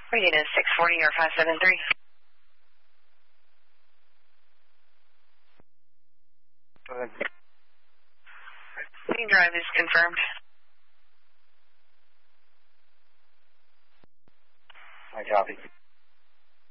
Reading is 640 or 573. Go ahead. Main drive is confirmed. I copy.